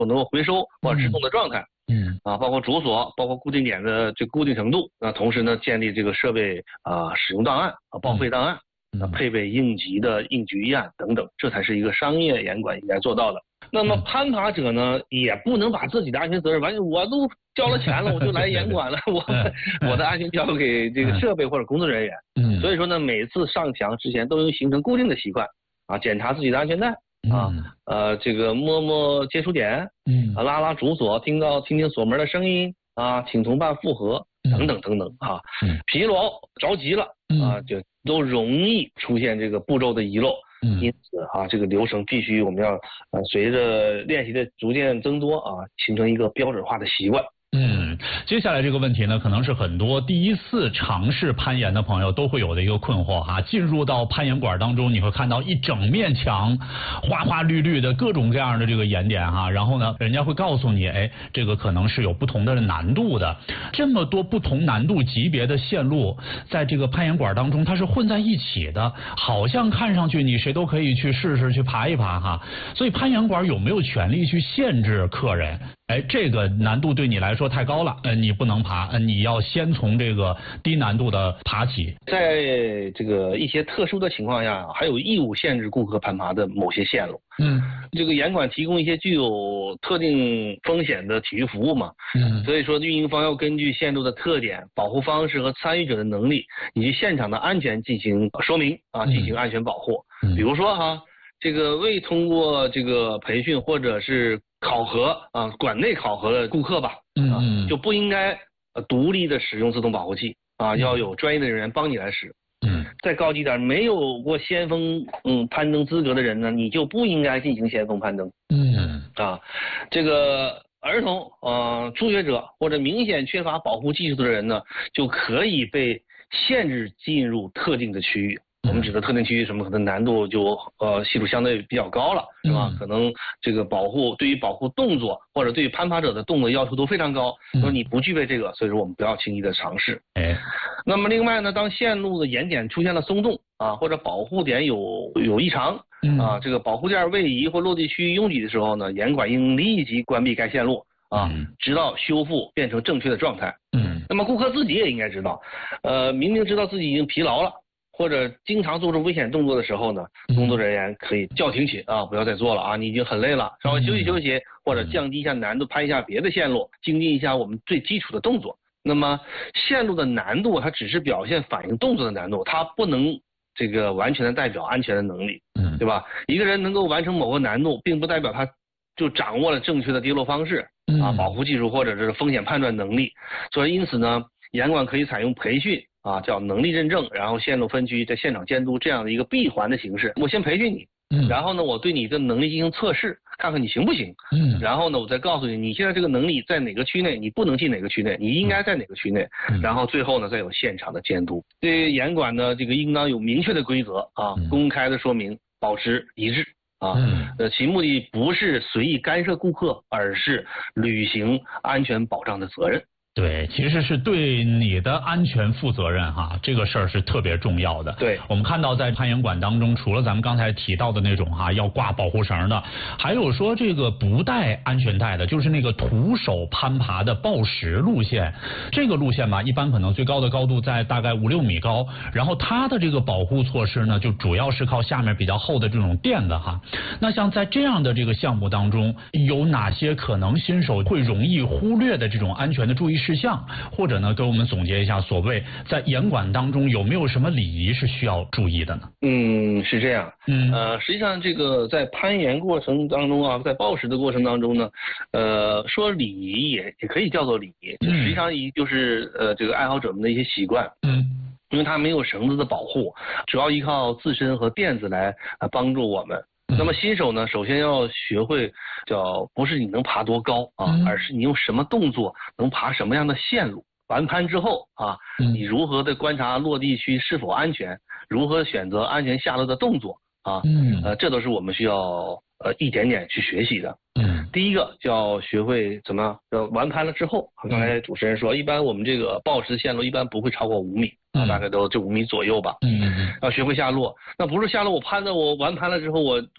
否能够回收或者制动的状态。包括主锁，包括固定点的这固定程度。同时呢，建立这个设备使用档案报废档案，配备应急的应急预案等等，这才是一个商业严管应该做到的。那么攀爬者呢，也不能把自己的安全责任完全，我都交了钱了，我就来严管了，我的安全交给这个设备或者工作人员。所以说呢，每次上墙之前都应形成固定的习惯检查自己的安全带。这个摸摸接触点，拉拉主锁，听听锁门的声音请同伴复合等等等等疲劳着急了就都容易出现这个步骤的遗漏。因此这个流程必须我们要随着练习的逐渐增多形成一个标准化的习惯。 接下来这个问题呢，可能是很多第一次尝试攀岩的朋友都会有的一个困惑进入到攀岩馆当中，你会看到一整面墙花花绿绿的各种各样的这个岩点然后呢，人家会告诉你，这个可能是有不同的难度的。这么多不同难度级别的线路，在这个攀岩馆当中，它是混在一起的，好像看上去你谁都可以去试试去爬一爬所以攀岩馆有没有权利去限制客人？这个难度对你来说太高了，你不能爬，你要先从这个低难度的爬起。 在这个一些特殊的情况下，还有义务限制顾客攀爬的某些线路。这个严管提供一些具有特定风险的体育服务嘛。所以说运营方要根据线路的特点、保护方式和参与者的能力以及现场的安全进行说明进行安全保护。比如说这个未通过这个培训或者是考核馆内考核的顾客吧，就不应该独立的使用自动保护器要有专业的人员帮你来使。再高级点，没有过先锋攀登资格的人呢，你就不应该进行先锋攀登。这个儿童初学者或者明显缺乏保护技术的人呢，就可以被限制进入特定的区域。我们指的特定区域什么，可能难度就系数相对比较高了，是吧？可能这个对于保护动作或者对于攀爬者的动作要求都非常高，说你不具备这个，所以说我们不要轻易的尝试。那么另外呢，当线路的岩点出现了松动或者保护点有异常这个保护垫位移或落地区域拥挤的时候呢，严管应立即关闭该线路直到修复变成正确的状态。那么顾客自己也应该知道，明明知道自己已经疲劳了，或者经常做出危险动作的时候呢，工作人员可以叫停起不要再做了你已经很累了，稍微休息休息，或者降低一下难度，攀一下别的线路，精进一下我们最基础的动作。那么线路的难度它只是表现反映动作的难度，它不能这个完全的代表安全的能力，对吧？一个人能够完成某个难度，并不代表他就掌握了正确的跌落方式保护技术或者是风险判断能力。所以因此呢，严管可以采用培训叫能力认证，然后线路分区在现场监督这样的一个闭环的形式。我先培训你，然后呢，我对你的能力进行测试，看看你行不行。然后呢，我再告诉你，你现在这个能力在哪个区内，你不能进哪个区内，你应该在哪个区内。然后最后呢，再有现场的监督。对严管呢，这个应当有明确的规则公开的说明，保持一致其目的不是随意干涉顾客，而是履行安全保障的责任。 对，其实是对你的安全负责任这个事儿是特别重要的。 对， 我们看到在攀岩馆当中，除了咱们刚才提到的那种要挂保护绳的，还有说这个不带安全带的，就是那个徒手攀爬的抱石路线。这个路线吧，一般可能最高的高度在大概5-6米高，然后它的这个保护措施呢，就主要是靠下面比较厚的这种垫子那像在这样的这个项目当中，有哪些可能新手会容易忽略的这种安全的注意事项，或者呢，给我们总结一下，所谓在严管当中有没有什么礼仪是需要注意的呢？ 是这样。实际上这个在攀岩过程当中在抱石的过程当中呢，说礼仪也可以叫做礼仪，实际上就是这个爱好者们的一些习惯。因为它没有绳子的保护，主要依靠自身和垫子来帮助我们。那么新手呢，首先要学会不是你能爬多高而是你用什么动作能爬什么样的线路。完攀之后你如何的观察落地区是否安全，如何选择安全下落的动作这都是我们需要一点点去学习的。第一个就要学会怎么完攀了之后，刚才主持人说，一般我们这个抱石线路一般不会超过5米大概都这5米左右吧。要学会下落，那不是下落我完攀了之后我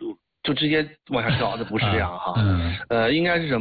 就直接往下跳，这不是这样哈。应该是什么？